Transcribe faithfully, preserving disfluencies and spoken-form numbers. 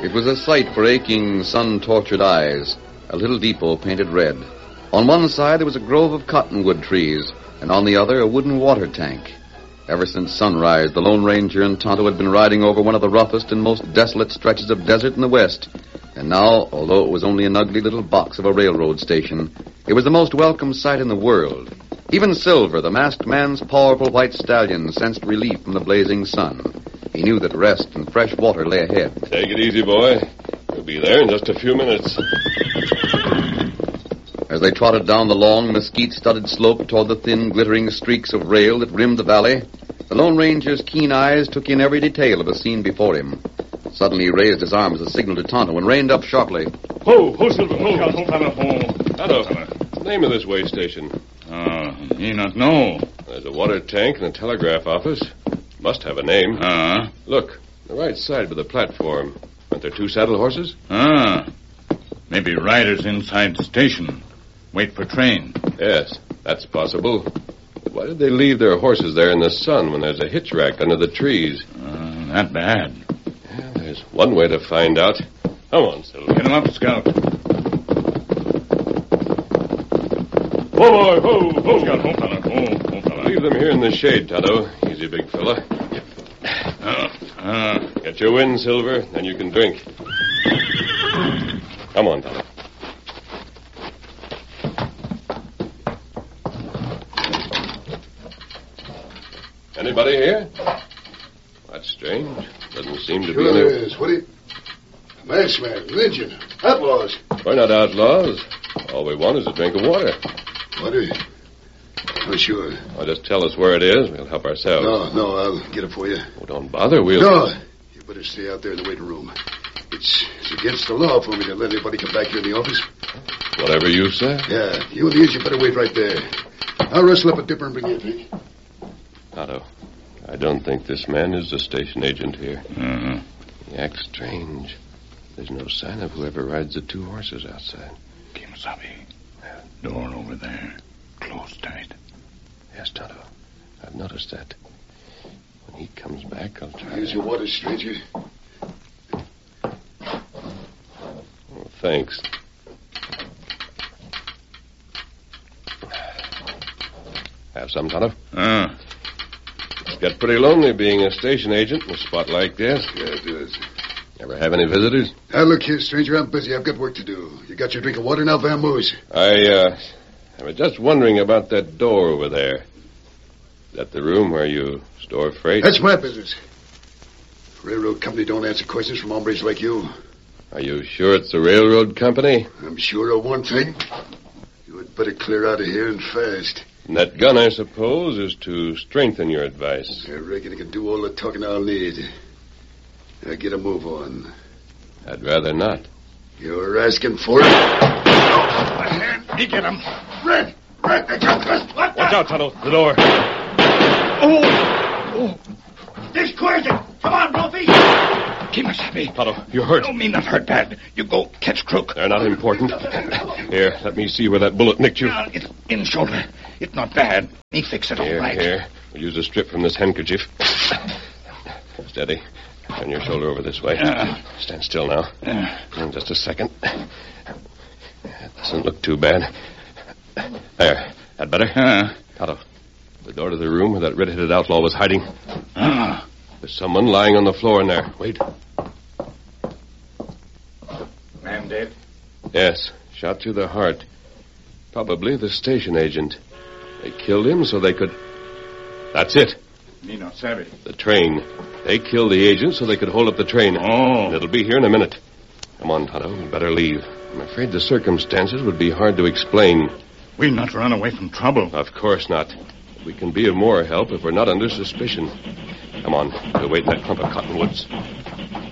It was a sight for aching, sun-tortured eyes. A little depot painted red. On one side, there was a grove of cottonwood trees, and on the other, a wooden water tank. Ever since sunrise, the Lone Ranger and Tonto had been riding over one of the roughest and most desolate stretches of desert in the West. And now, although it was only an ugly little box of a railroad station, it was the most welcome sight in the world. Even Silver, the masked man's powerful white stallion, sensed relief from the blazing sun. He knew that rest and fresh water lay ahead. Take it easy, boy. We'll be there in just a few minutes. As they trotted down the long, mesquite-studded slope toward the thin, glittering streaks of rail that rimmed the valley, the Lone Ranger's keen eyes took in every detail of the scene before him. Suddenly he raised his arm as a signal to Tonto and reined up sharply. Ho, ho, Silver, ho. Ho, Tonto, ho. Tonto, what's the name of this way station? Uh, me not know. There's a water tank and a telegraph office. Must have a name. Uh-huh. Look, the right side of the platform. Aren't there two saddle horses? Ah. Maybe riders inside the station. Wait for train. Yes, that's possible. Why did they leave their horses there in the sun when there's a hitch rack under the trees? Uh, not bad. Yeah, there's one way to find out. Come on, Silver. Get him up, Scout. Ho, boy, ho, ho. Scout, ho, fella. Ho, ho, fella. Leave them here in the shade, Tonto. Easy, big fella. Uh, uh. Get your wind, Silver, then you can drink. Come on, Tonto. Anybody here? That's strange. Doesn't seem to sure be... Sure is. What do you... Masked man, religion, outlaws. We're not outlaws. All we want is a drink of water. Water? Oh, sure. Well, just tell us where it is. We'll help ourselves. No, no, I'll get it for you. Oh, don't bother. We'll... No, you better stay out there in the waiting room. It's, it's against the law for me to let anybody come back here in the office. Whatever you say. Yeah, you and the you better wait right there. I'll rustle up a dipper and bring you a drink. Tonto, I don't think this man is the station agent here. Uh-huh. He acts strange. There's no sign of whoever rides the two horses outside. Kimasabi. Door over there. Closed tight. Yes, Tonto. I've noticed that. When he comes back, I'll try... Here's your water, stranger. Oh, thanks. Have some, Tonto? Uh. It's got pretty lonely being a station agent in a spot like this. Yeah, it does. Ever have any visitors? Now, look here, stranger. I'm busy. I've got work to do. You got your drink of water now, Vamoose? I, uh, I was just wondering about that door over there. Is that the room where you store freight? That's my business. Railroad company don't answer questions from hombres like you. Are you sure it's the railroad company? I'm sure of one thing. You had better clear out of here and fast. And that gun, I suppose, is to strengthen your advice. I reckon it can do all the talking I'll need. Now get a move on. I'd rather not. You're asking for it? Oh, my hand. He get him. Red! Red, they got us! What Watch out, Tonto. The door. Oh! Oh! This crazy! Come on, Wolfie! Kimasabi. Tonto, you're hurt. No, me not hurt bad. You go catch crook. They're not important. Here, let me see where that bullet nicked you. Uh, it's in shoulder. It's not bad. Me fix it all Here, right. here. We'll use a strip from this handkerchief. Steady. Turn your shoulder over this way. Uh, Stand still now. Uh, In just a second. That doesn't look too bad. There. That better? uh, Tonto, the door to the room where that red-headed outlaw was hiding. uh. There's someone lying on the floor in there. Wait. Man dead? Yes, shot through the heart. Probably the station agent. They killed him so they could... That's it. Me not savvy. The train. They killed the agent so they could hold up the train. Oh. And it'll be here in a minute. Come on, Tonto. We better leave. I'm afraid the circumstances would be hard to explain. We'll not run away from trouble. Of course not. We can be of more help if we're not under suspicion. Come on. We'll wait in that clump of cottonwoods.